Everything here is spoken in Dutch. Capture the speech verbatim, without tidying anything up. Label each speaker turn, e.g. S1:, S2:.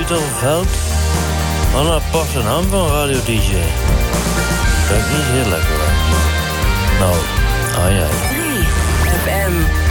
S1: toch helpt? Anna past een hand van radio D J. Dat is niet heel lekker, hè? Nou, ah ja.
S2: drie F M.